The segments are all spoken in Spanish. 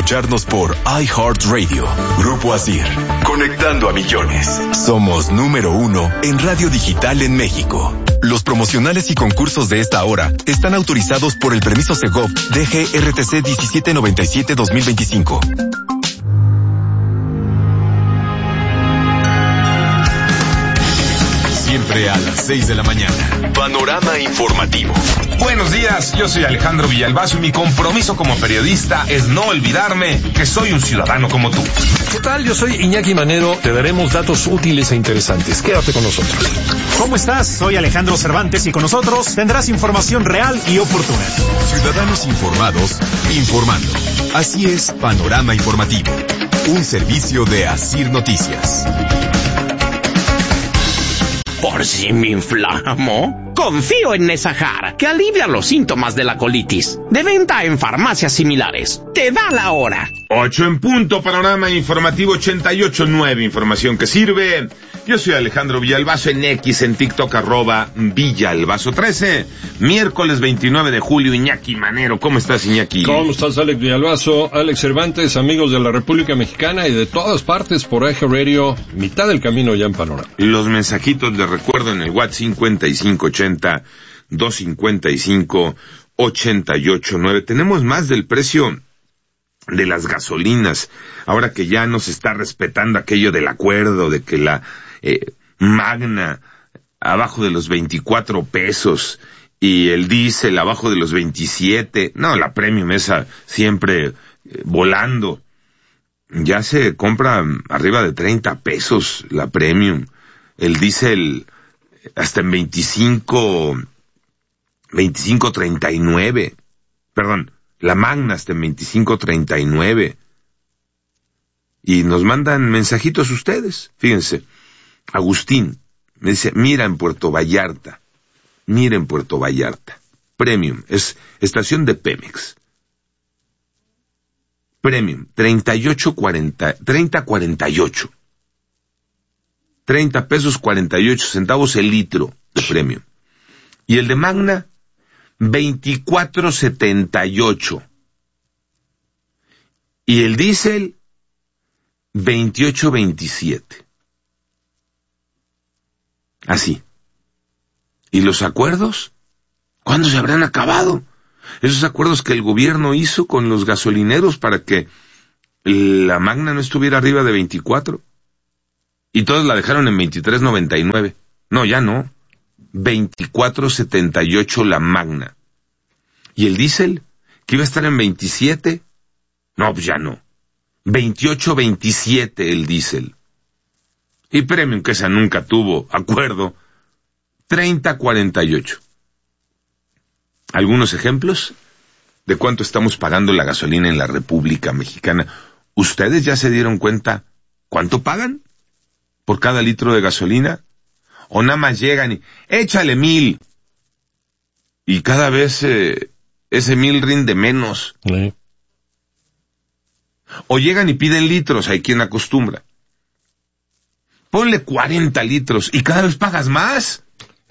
escucharnos por iHeartRadio. Grupo Asir, conectando a millones. Somos número 1 en radio digital en México. Los promocionales y concursos de esta hora están autorizados por el permiso Segov DGRTC 1797-2025. Siempre a las 6 de la mañana. Panorama informativo. Buenos días, yo soy Alejandro Villalbazo y mi compromiso como periodista es no olvidarme que soy un ciudadano como tú. ¿Qué tal? Yo soy Iñaki Manero. Te daremos datos útiles e interesantes. Quédate con nosotros. ¿Cómo estás? Soy Alejandro Cervantes y con nosotros tendrás información real y oportuna. Ciudadanos informados, informando. Así es, Panorama Informativo. Un servicio de Asir Noticias. Por si me inflamo, confío en Nesahar, que alivia los síntomas de la colitis. De venta en farmacias similares. Te da la hora. 8 en punto, Panorama Informativo 88.9, información que sirve. Yo soy Alejandro Villalbazo en X, en TikTok, @Villalbazo13. Miércoles 29 de julio, Iñaki Manero. ¿Cómo estás, Iñaki? ¿Cómo estás, Alex Villalbazo? Alex Cervantes, amigos de la República Mexicana y de todas partes por Eje Radio, mitad del camino ya en Panorama. Los mensajitos de recuerdo en el WhatsApp 5580-255-889. Tenemos más del precio de las gasolinas, ahora que ya no se está respetando aquello del acuerdo de que la Magna abajo de los 24 pesos y el diésel abajo de los 27, no, la Premium esa siempre volando, ya se compra arriba de 30 pesos la Premium, el diésel hasta en 25.39, perdón, la Magna hasta en 25.39. Y nos mandan mensajitos ustedes. Fíjense, Agustín me dice, mira en Puerto Vallarta, Premium, es estación de Pemex. Premium, 30.48. 30 pesos 48 centavos el litro de Premium. Y el de Magna, 24.78. Y el diésel, 28.27. Así. ¿Y los acuerdos? ¿Cuándo se habrán acabado? Esos acuerdos que el gobierno hizo con los gasolineros para que la Magna no estuviera arriba de 24. Y todos la dejaron en 23.99. No, ya no. 24.78 la Magna. ¿Y el diésel? ¿Que iba a estar en 27? No, pues ya no. 28.27 el diésel. Y Premium, que esa nunca tuvo acuerdo, 30.48. ¿Algunos ejemplos de cuánto estamos pagando la gasolina en la República Mexicana? ¿Ustedes ya se dieron cuenta cuánto pagan por cada litro de gasolina? ¿O nada más llegan y échale 1,000? Y cada vez ese 1,000 rinde menos. Sí. O llegan y piden litros, hay quien acostumbra. Ponle 40 litros y cada vez pagas más.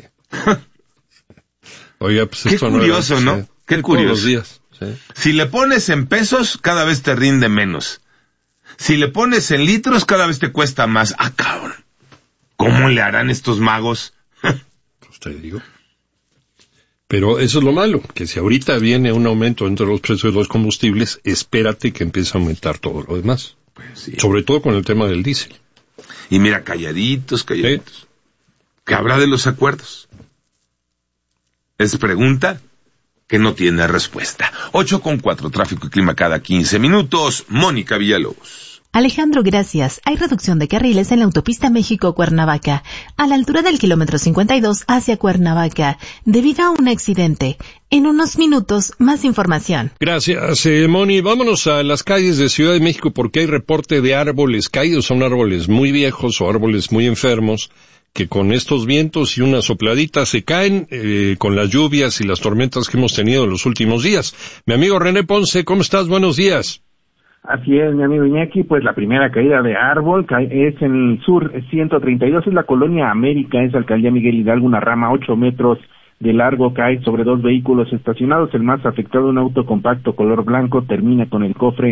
Oiga, pues qué esto curioso, ¿no? Sí. Qué curioso. Todos los días. Sí. Si le pones en pesos, cada vez te rinde menos. Si le pones en litros, cada vez te cuesta más. ¡Ah, cabrón! ¿Cómo le harán estos magos? Pues te digo. Pero eso es lo malo, que si ahorita viene un aumento entre los precios de los combustibles, espérate que empiece a aumentar todo lo demás. Pues sí. Sobre todo con el tema del diésel. Y mira, calladitos. Sí. ¿Qué habrá de los acuerdos? Es pregunta que no tiene respuesta. 8:04, tráfico y clima cada 15 minutos. Mónica Villalobos. Alejandro, gracias. Hay reducción de carriles en la autopista México-Cuernavaca, a la altura del kilómetro 52 hacia Cuernavaca, debido a un accidente. En unos minutos, más información. Gracias, Moni. Vámonos a las calles de Ciudad de México porque hay reporte de árboles caídos. Son árboles muy viejos o árboles muy enfermos que con estos vientos y unas sopladitas se caen con las lluvias y las tormentas que hemos tenido en los últimos días. Mi amigo René Ponce, ¿cómo estás? Buenos días. Así es, mi amigo Iñaki, pues la primera caída de árbol es en el sur 132, es la colonia América, es la alcaldía Miguel Hidalgo, una rama 8 metros de largo cae sobre 2 vehículos estacionados. El más afectado, un auto compacto color blanco, termina con el cofre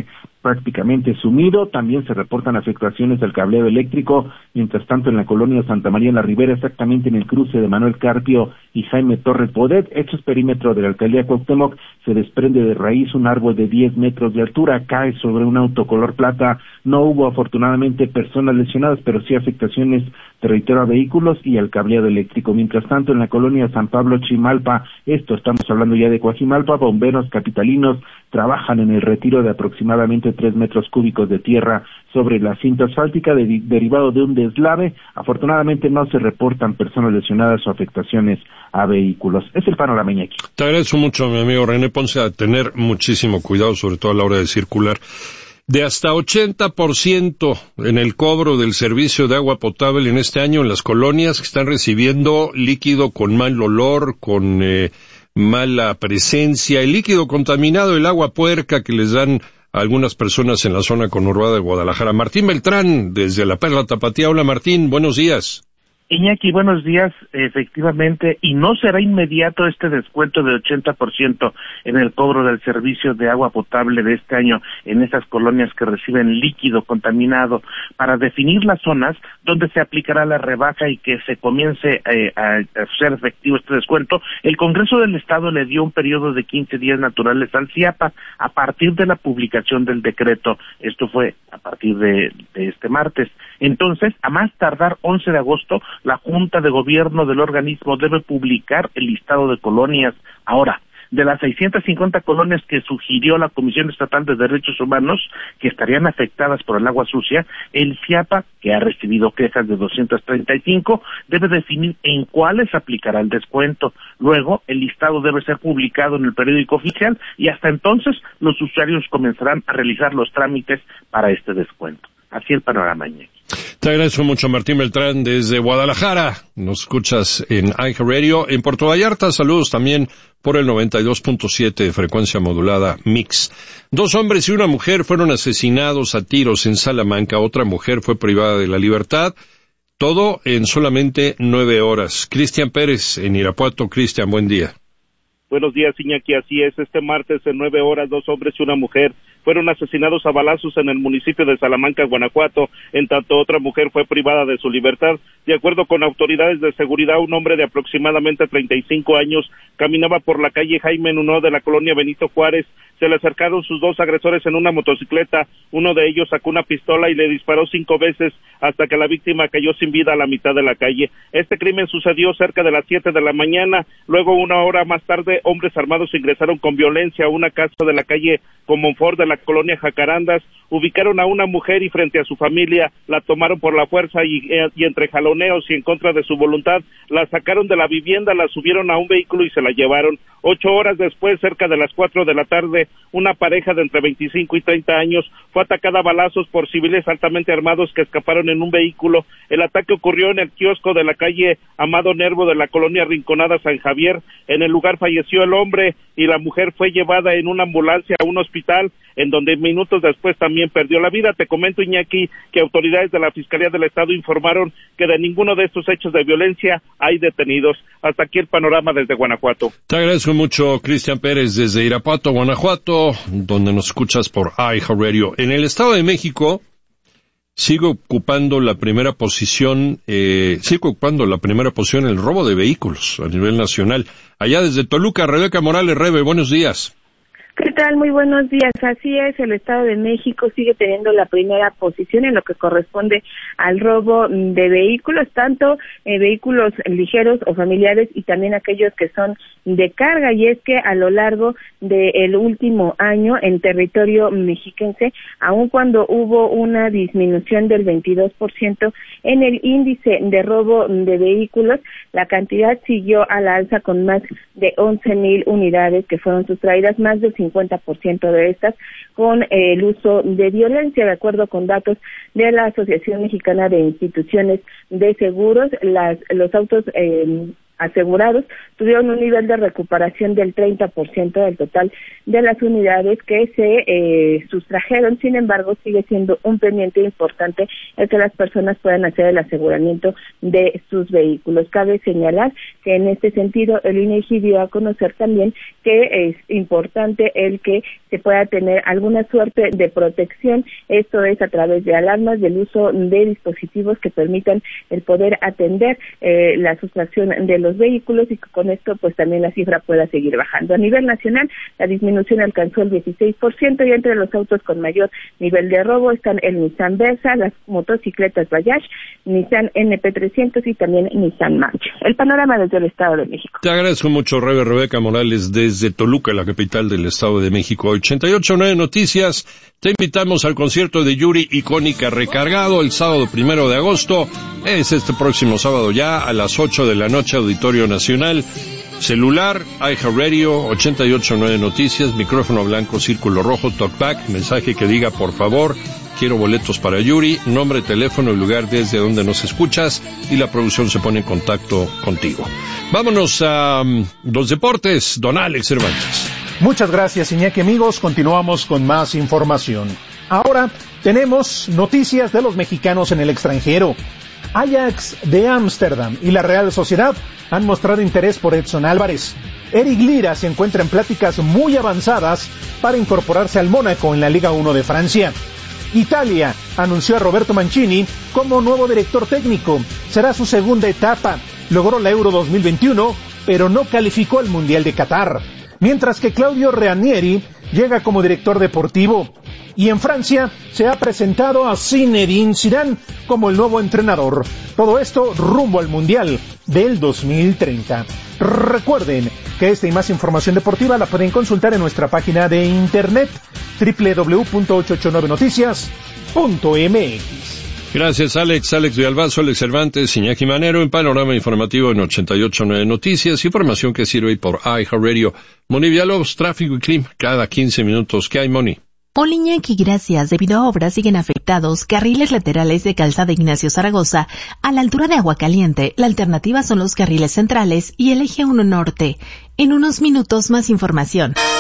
prácticamente sumido. También se reportan afectaciones del cableado eléctrico. Mientras tanto, en la colonia Santa María en la Ribera, exactamente en el cruce de Manuel Carpio y Jaime Torres Bodet, esto es perímetro de la alcaldía Cuauhtémoc, se desprende de raíz un árbol de 10 metros de altura, cae sobre un auto color plata. No hubo afortunadamente personas lesionadas, pero sí afectaciones, te reitero, a vehículos y al cableado eléctrico. Mientras tanto, en la colonia San Pablo Chimalpa, estamos hablando ya de Coajimalpa, bomberos capitalinos trabajan en el retiro de aproximadamente 3 metros cúbicos de tierra sobre la cinta asfáltica derivado de un deslave. Afortunadamente no se reportan personas lesionadas o afectaciones a vehículos. Es el panorama, Iñaki. Te agradezco mucho, mi amigo René Ponce, a tener muchísimo cuidado, sobre todo a la hora de circular. De hasta 80% en el cobro del servicio de agua potable en este año en las colonias que están recibiendo líquido con mal olor, con mala presencia, el líquido contaminado, el agua puerca que les dan a algunas personas en la zona conurbada de Guadalajara. Martín Beltrán, desde la Perla Tapatía. Hola, Martín, buenos días. Iñaki, buenos días. Efectivamente, y no será inmediato este descuento de 80% en el cobro del servicio de agua potable de este año en esas colonias que reciben líquido contaminado. Para definir las zonas donde se aplicará la rebaja y que se comience a ser efectivo este descuento, el Congreso del Estado le dio un periodo de 15 días naturales al CIAPA a partir de la publicación del decreto. Esto fue a partir de este martes. Entonces, a más tardar 11 de agosto, la Junta de Gobierno del organismo debe publicar el listado de colonias. Ahora, de las 650 colonias que sugirió la Comisión Estatal de Derechos Humanos que estarían afectadas por el agua sucia, el CIAPA, que ha recibido quejas de 235, debe definir en cuáles aplicará el descuento. Luego, el listado debe ser publicado en el periódico oficial y hasta entonces los usuarios comenzarán a realizar los trámites para este descuento. Así el panorama, Iñaki. Te agradezco mucho, Martín Beltrán, desde Guadalajara. Nos escuchas en iHeartRadio. En Puerto Vallarta, saludos también por el 92.7 de frecuencia modulada Mix. 2 hombres y una mujer fueron asesinados a tiros en Salamanca. Otra mujer fue privada de la libertad. Todo en solamente 9 horas. Cristian Pérez, en Irapuato. Cristian, buen día. Buenos días, Iñaki. Así es, este martes en 9 horas, 2 hombres y una mujer fueron asesinados a balazos en el municipio de Salamanca, Guanajuato, en tanto otra mujer fue privada de su libertad. De acuerdo con autoridades de seguridad, un hombre de aproximadamente 35 años caminaba por la calle Jaime Nuno de la colonia Benito Juárez. Se le acercaron sus 2 agresores en una motocicleta. Uno de ellos sacó una pistola y le disparó 5 veces hasta que la víctima cayó sin vida a la mitad de la calle. Este crimen sucedió cerca de las 7 de la mañana. Luego, 1 hora más tarde, hombres armados ingresaron con violencia a una casa de la calle Comonfort de la colonia Jacarandas. Ubicaron a una mujer y frente a su familia la tomaron por la fuerza y entre jaloneos y en contra de su voluntad la sacaron de la vivienda, la subieron a un vehículo y se la llevaron. 8 horas después, cerca de las 4 de la tarde, una pareja de entre 25 y 30 años fue atacada a balazos por civiles altamente armados que escaparon en un vehículo. El ataque ocurrió en el kiosco de la calle Amado Nervo de la colonia Rinconada San Javier. En el lugar falleció el hombre y la mujer fue llevada en una ambulancia a un hospital, en donde minutos después también perdió la vida. Te comento, Iñaki, que autoridades de la Fiscalía del Estado informaron que de ninguno de estos hechos de violencia hay detenidos. Hasta aquí el panorama desde Guanajuato. Te agradezco mucho, Cristian Pérez, desde Irapuato, Guanajuato, donde nos escuchas por iHeartRadio. En el Estado de México sigue ocupando la primera posición el robo de vehículos a nivel nacional. Allá desde Toluca, Rebeca Morales. Rebe, buenos días. ¿Qué tal? Muy buenos días. Así es, el Estado de México sigue teniendo la primera posición en lo que corresponde al robo de vehículos, tanto vehículos ligeros o familiares y también aquellos que son de carga. Y es que a lo largo del último año en territorio mexiquense, aun cuando hubo una disminución del 22% en el índice de robo de vehículos, la cantidad siguió a la alza con más de 11,000 unidades que fueron sustraídas, más del 50% de estas con el uso de violencia. De acuerdo con datos de la Asociación Mexicana de Instituciones de Seguros, los autos asegurados tuvieron un nivel de recuperación del 30% del total de las unidades que se sustrajeron. Sin embargo, sigue siendo un pendiente importante el que las personas puedan hacer el aseguramiento de sus vehículos. Cabe señalar que en este sentido el INEGI dio a conocer también que es importante el que se pueda tener alguna suerte de protección, esto es a través de alarmas, del uso de dispositivos que permitan el poder atender la sustracción de los vehículos y que con esto pues también la cifra pueda seguir bajando. A nivel nacional, la disminución alcanzó el 16% y entre los autos con mayor nivel de robo están el Nissan Versa, las motocicletas Bajaj, Nissan NP300 y también Nissan March. El panorama desde el Estado de México. Te agradezco mucho, Rebeca Morales, desde Toluca, la capital del Estado de México. 88.9 Noticias, te invitamos al concierto de Yuri Icónica Recargado el sábado 1 de agosto. Es este próximo sábado ya a las 8 de la noche, Auditorio Nacional. Celular, iHeartRadio, 88.9 Noticias, micrófono blanco, círculo rojo, talkback, mensaje que diga por favor, quiero boletos para Yuri, nombre, teléfono y lugar desde donde nos escuchas y la producción se pone en contacto contigo. Vámonos a los deportes, don Alex Cervantes. Muchas gracias, Iñaki. Amigos, continuamos con más información. Ahora tenemos noticias de los mexicanos en el extranjero. Ajax de Ámsterdam y la Real Sociedad han mostrado interés por Edson Álvarez. Eric Lira se encuentra en pláticas muy avanzadas para incorporarse al Mónaco en la Liga 1 de Francia. Italia anunció a Roberto Mancini como nuevo director técnico. Será su segunda etapa. Logró la Euro 2021, pero no calificó al Mundial de Qatar. Mientras que Claudio Ranieri llega como director deportivo. Y en Francia se ha presentado a Zinedine Zidane como el nuevo entrenador. Todo esto rumbo al Mundial del 2030. Recuerden que esta y más información deportiva la pueden consultar en nuestra página de internet www.889noticias.mx. Gracias, Alex de Albazo, Alex Cervantes, Iñaki Manero, en Panorama Informativo en 88.9 Noticias, información que sirve por iHeartRadio. Moni Villalobos, tráfico y clima, cada 15 minutos. ¿Qué hay, Moni? Hola Iñaki, gracias. Debido a obras siguen afectados carriles laterales de Calzada Ignacio Zaragoza a la altura de Aguacaliente. La alternativa son los carriles centrales y el eje 1 norte. En unos minutos más información.